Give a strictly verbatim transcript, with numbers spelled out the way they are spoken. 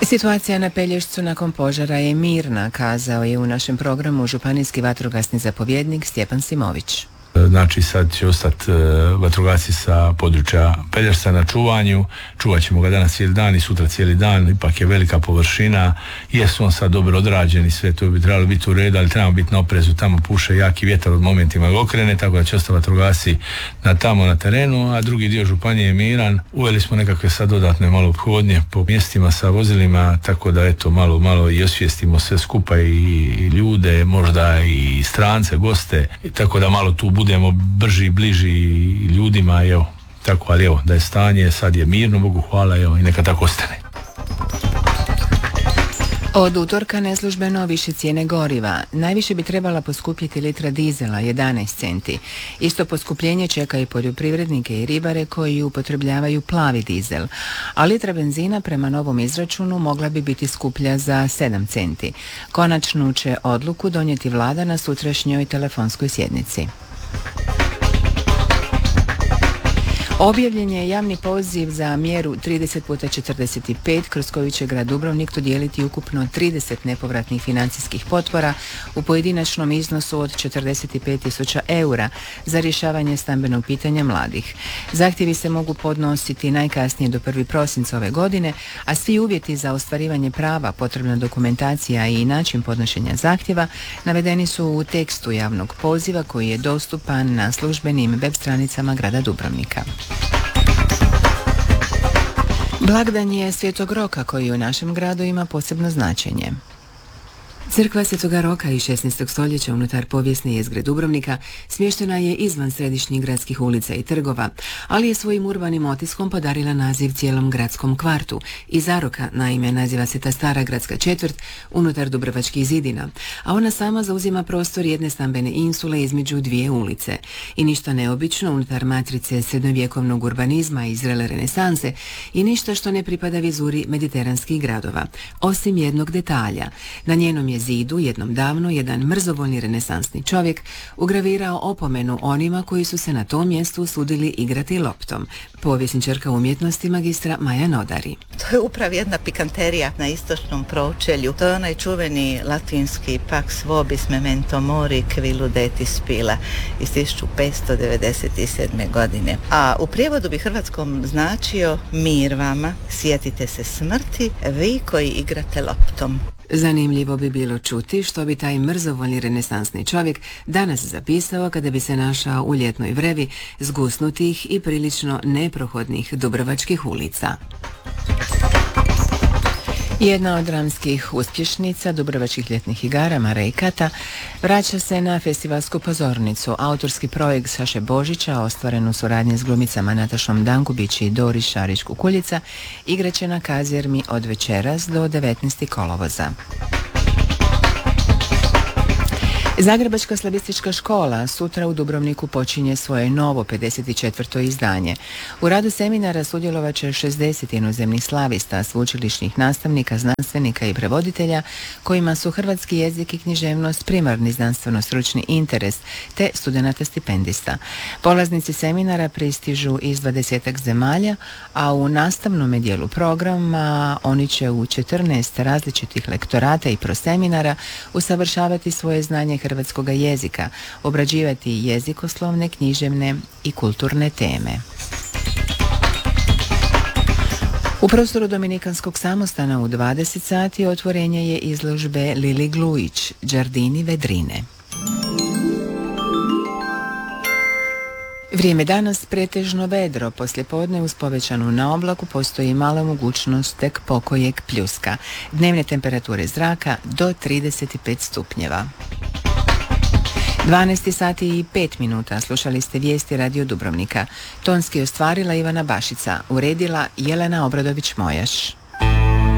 Situacija na Pelješcu nakon požara je mirna, kazao je u našem programu županijski vatrogasni zapovjednik Stjepan Simović. Znači sad će ostati uh, vatrogasci sa područja Pelješca na čuvanju, čuvat ćemo ga danas cijeli dan i sutra cijeli dan, ipak je velika površina, jesu on sad dobro odrađeni, sve to bi trebalo biti u redu, ali trebamo biti na oprezu, tamo puše jaki vjetar od momentima ga okrene, tako da će ostati vatrogasci na tamo na terenu, a drugi dio županije je miran. Uveli smo nekakve sad dodatne malo ophodnje po mjestima sa vozilima, tako da eto malo, malo i osvijestimo sve skupa i, i ljude, možda i strance, goste, i tako da malo tu budemo brži, bliži ljudima, evo, tako, ali evo, da je stanje, sad je mirno, Bogu hvala, evo, i neka tako ostane. Od utorka neslužbeno više cijene goriva. Najviše bi trebala poskupjeti litra dizela, jedanaest centi. Isto poskupljenje čeka i poljoprivrednike i ribare koji upotrebljavaju plavi dizel. A litra benzina prema novom izračunu mogla bi biti skuplja za sedam centi. Konačnu će odluku donijeti vlada na sutrašnjoj telefonskoj sjednici. Objavljen je javni poziv za mjeru trideset puta četrdeset pet kroz koju će grad Dubrovnik dodijeliti ukupno trideset nepovratnih financijskih potpora u pojedinačnom iznosu od četrdeset pet tisuća eura za rješavanje stambenog pitanja mladih. Zahtjevi se mogu podnositi najkasnije do prvog prosinca ove godine, a svi uvjeti za ostvarivanje prava, potrebna dokumentacija i način podnošenja zahtjeva navedeni su u tekstu javnog poziva koji je dostupan na službenim web stranicama grada Dubrovnika. Blagdan je Svetog Roka koji u našem gradu ima posebno značenje. Crkva Svetoga Roka iz šesnaestog stoljeća unutar povijesne jezgre Dubrovnika smještena je izvan središnjih gradskih ulica i trgova, ali je svojim urbanim otiskom podarila naziv cijelom gradskom kvartu. Iz Zaroka, naime, naziva se ta stara gradska četvrt unutar Dubrovačkih zidina, a ona sama zauzima prostor jedne stambene insule između dvije ulice. I ništa neobično unutar matrice srednjovjekovnog urbanizma i zrele renesanse i ništa što ne pripada vizuri mediteranskih gradova, osim jednog detalja. Na njenom je zidu jednom davno jedan mrzovoljni renesansni čovjek ugravirao opomenu onima koji su se na tom mjestu usudili igrati loptom. Povjesničarka umjetnosti magistra Maja Nodari. To je upravo jedna pikanterija na istočnom pročelju. To je onaj čuveni latinski pax vobis memento mori qui ludeti spila iz tisuću petsto devedeset sedme. godine. A u prijevodu bi hrvatskom značio mir vama, sjetite se smrti, vi koji igrate loptom. Zanimljivo bi bilo čuti što bi taj mrzovoljni renesansni čovjek danas zapisao kada bi se našao u ljetnoj vrevi zgusnutih i prilično neprohodnih dubrovačkih ulica. Jedna od dramskih uspješnica Dubrovačkih ljetnih igara, Mara i Kata, vraća se na festivalsku pozornicu. Autorski projekt Saše Božića, ostvaren u suradnji s glumicama Natašom Dangubić i Doris Šarić-Kukuljica, igraće na Kazirmi od večeras do devetnaestog kolovoza. Zagrebačka slavistička škola sutra u Dubrovniku počinje svoje novo pedeset četvrto izdanje. U radu seminara sudjelovat će šezdeset inozemnih slavista, sveučilišnih nastavnika, znanstvenika i prevoditelja kojima su hrvatski jezik i književnost primarni znanstveno-stručni interes, te studenata stipendista. Polaznici seminara pristižu iz dvadesetak zemalja, a u nastavnom dijelu programa oni će u četrnaest različitih lektorata i proseminara usavršavati svoje znanje hrvatskoga jezika, obrađivati jezikoslovne, književne i kulturne teme. U prostoru Dominikanskog samostana u dvadeset sati otvorenje je izložbe Lili Glujić, Đardini Vedrine. Vrijeme danas pretežno vedro, poslijepodne uz povećanu naoblaku postoji mala mogućnost tek pokojeg pljuska. Dnevne temperature zraka do trideset pet stupnjeva. dvanaest sati i pet minuta slušali ste vijesti Radio Dubrovnika. Tonski ostvarila Ivana Bašica, uredila Jelena Obradović-Mojaš.